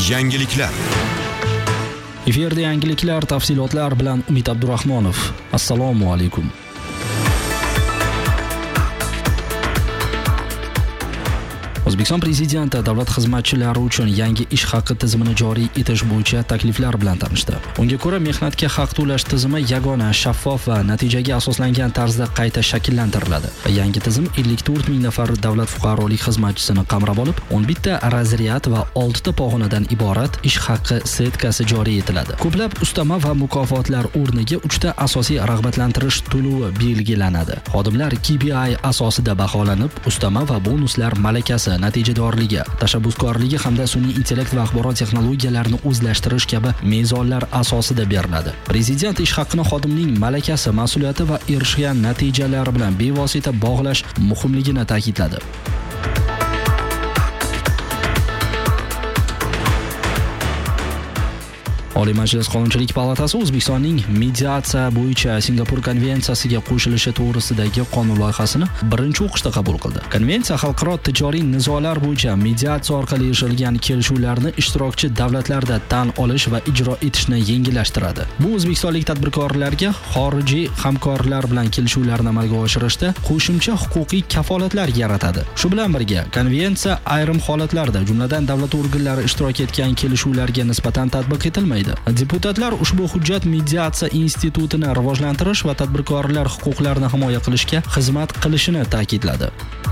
Yangiliklar. Efirda yangiliklar tafsilotlar bilan Umid Abdurahmonov. Assalomu alaykum. O'zbekiston Prezidenti davlat xizmatchilari uchun yangi ish haqi tizimini joriy etish bo'yicha takliflar bilan tanishdi. Unga ko'ra, mehnatga haq to'lash tizimi yagona, shaffof va natijaga asoslangan tarzda qayta shakllantiriladi. Yangi tizim 54 ming nafar davlat fuqarolik xizmatchisini qamrab olib, 11 ta razryad va 6 ta pog'onadan iborat ish haqi setkasi joriy etiladi. Ko'plab ustama va mukofotlar o'rniga 3 ta asosiy rag'batlantirish to'lovi belgilanadi. Xodimlar KPI asosida baholanib, ustama va bonuslar malakasi, natijadorligi, tashabbuskorligi hamda sun'iy intellekt va axborot texnologiyalarini o'zlashtirish kabi mezonlar asosida beriladi. Prezident ish haqini xodimning malakasi, mas'uliyati va erishgan natijalari bilan bevosita bog'lash muhimligini ta'kidladi. Oliy Majlis Qonunchilik palatasi O'zbekistonning mediatsiya bo'yicha Singapur konvensiyasiga qo'shilishi to'g'risidagi qonun loyihasini birinchi o'qishda qabul qildi. Konvensiya xalqaro tijoriy nizolar bo'yicha mediatsiya orqali erishilgan kelishuvlarni ishtirokchi davlatlarda tan olish va ijro etishni yengillashtiradi. Bu o'zbekistonlik tadbirkorlarga xorijiy hamkorlar bilan kelishuvlarni amalga oshirishda qo'shimcha huquqiy kafolatlar yaratadi. Shu bilan birga, konvensiya ayrim holatlarda, jumladan davlat organlari ishtirok etgan kelishuvlarga nisbatan tatbiq etilmaydi. Deputatlar ushbu hujjat mediatsiya institutini rivojlantirish va tadbirkorlar huquqlarini himoya qilishga xizmat qilishini ta'kidladi.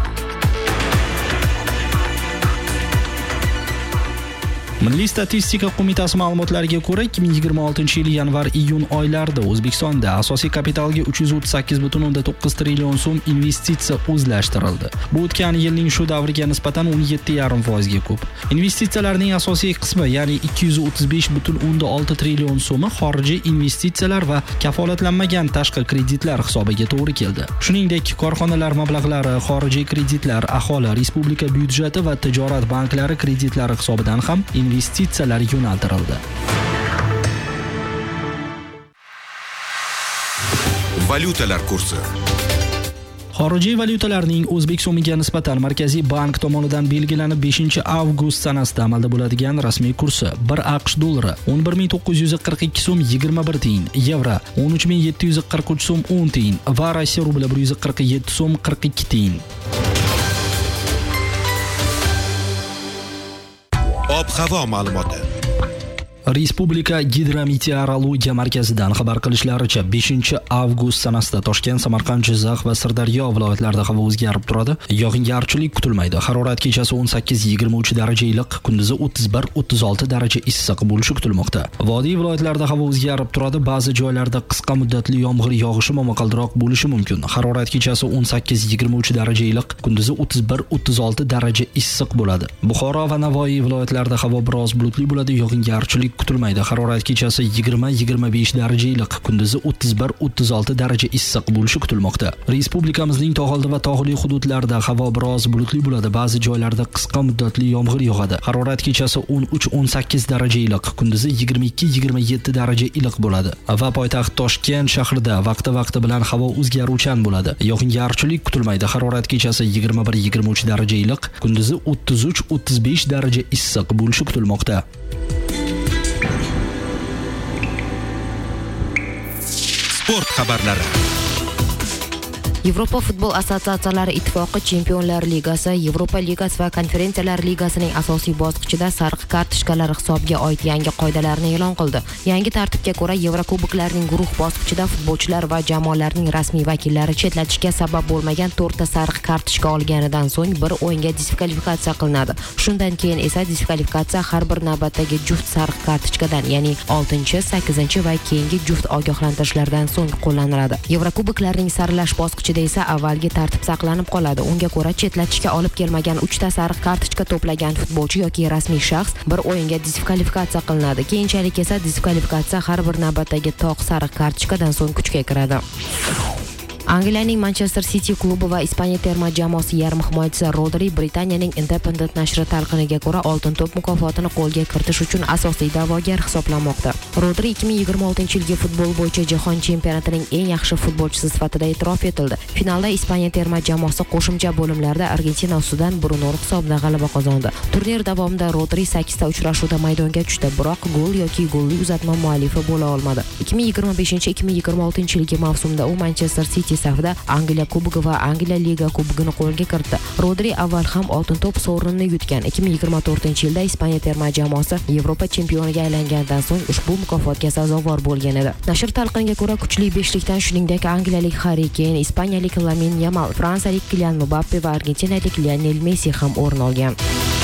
Milliy statistika qo'mitasi ma'lumotlariga ko'ra, 2026-yil yanvar-iyun oylarida O'zbekistonda asosiy kapitalga 338,9 trillion so'm investitsiya o'zlashtirildi. Bu o'tgan yilning shu davriga nisbatan 17,5% ga ko'p. Investitsiyalarning asosiy qismi, ya'ni 235,6 trillion so'mi xorijiy investitsiyalar va kafolatlanmagan tashqi kreditlar hisobiga to'g'ri keldi. Shuningdek, korxonalar mablag'lari, xorijiy kreditlar, aholi, respublika byudjeti va tijorat banklari kreditlari hisobidan ham investitsiyalar yo'naltirildi. Valyutalar kursi. Xorijiy valyutalarning O'zbek so'miga nisbatan Markaziy bank tomonidan belgilanib 5-avgust sanasida amalda bo'ladigan rasmiy kursi: 1 AQSh dollari 11,942 so'm 21 tiyin, yevro 13,743 so'm 10 tiyin va Rossiya rubli 147 so'm 42 tiyin. Ob-havo ma'lumoti. Respublika Gidrometeorologiya markazidan xabar qilishlaricha 5-avgust sanasida Toshkent, Samarqand, Jizzax va Sirdaryo viloyatlarida havo o'zgarib turadi. Yog'ingarchilik kutilmaydi. Harorat kechasi 18-23 daraja iliq, kunduzi 31-36 daraja issiq bo'lishi kutilmoqda. Vodiy viloyatlarida havo o'zgarib turadi. Ba'zi joylarda qisqa muddatli yomg'ir yog'ishi momaqaldiroq bo'lishi mumkin. Harorat kechasi 18-23 daraja iliq, kunduzi 31-36 daraja issiq bo'ladi. Buxoro va Navoiy viloyatlarida havo biroz bulutli bo'ladi. Yog'ingarchilik kutilmaydi. Harorat kechasi 20-25 daraja iliq, kunduzi 31-36 daraja issiq bo'lishi kutilmoqda. Respublikamizning tog'oldi va tog'li hududlarida havo biroz bulutli bo'ladi. Ba'zi joylarda qisqa muddatli yomg'ir yog'adi. Harorat kechasi 13-18 daraja iliq, kunduzi 22-27 daraja iliq bo'ladi. Va poytaxt Toshkent shahrida vaqti bilan havo o'zgaruvchan bo'ladi. Yog'ingarchilik kutilmaydi. Harorat kechasi 21-23 daraja iliq, kunduzi 33-35 daraja issiq bo'lishi kutilmoqda. Sport xabarlari. Yevropa futbol assotsiatsiyalari ittifoqi Chempionlar Ligasi, Yevropa Ligasi va Konferensiyalar Ligasining asosiy bosqichida sariq kartochkalar hisobiga oid yangi qoidalarni e'lon qildi. Yangi tartibga ko'ra, Yevrokuboklarning guruh bosqichida futbolchilar va jamoalarning rasmiy vakillari chetlatishga sabab bo'lmagan 4 ta sariq kartochka olganidan so'ng bir o'yinga diskvalifikatsiya qilinadi. Shundan keyin esa diskvalifikatsiya har bir navbatdagi juft sariq kartochkadan, ya'ni 6, 8 va keyingi juft ogohlantirishlardan so'ng qo'llaniladi. Yevrokuboklarning saralash bosqichida esa avvalgi tartib saqlanib qoladi. Unga ko'ra, chetlatishga olib kelmagan 3 ta sariq kartochka to'plagan futbolchi yoki rasmiy shaxs bir o'yinga diskvalifikatsiya qilinadi. Keyinchalik esa diskvalifikatsiya har bir navbatdagi to'q sariq kartochkadan so'ng kuchga kiradi. Angliyaning Manchester City klubi va Ispaniya terma jamoasi yarim himoyachisi Rodri Britaniyaning Independent nashri talqiniga ko'ra Oltin to'p mukofotini qo'lga kiritish uchun asosiy da'vogar hisoblanmoqda. Rodri 2026-yilgi futbol bo'yicha jahon chempionatining eng yaxshi futbolchisi sifatida e'tirof etildi. Finalda Ispaniya terma jamoasi qo'shimcha bo'limlarda Argentina ustidan 1-0 hisobda g'alaba qozondi. Turnir davomida Rodri 8 ta uchrashuvda maydonga tushdi, biroq gol yoki golli uzatma muallifi bo'la olmadi. 2025-2026-yilgi mavsumda u Manchester City safida Angliya Kubogi va Angliya Liga Kubogini qo'lga kiritdi. Rodri avval ham Oltin to'p sovrinini yutgan. 2024-yilda Ispaniya terma jamoasi Yevropa chempioniga aylangandan so'ng ushbu mukofotga sazovor bo'lgan edi. Nashr talqiniga ko'ra kuchli beshlikdan shuningdek angliyalik Harry Kane, ispaniyalik Lamine Yamal, fransiyalik Kylian Mbappe va argentinalik Lionel Messi ham o'rin olgan.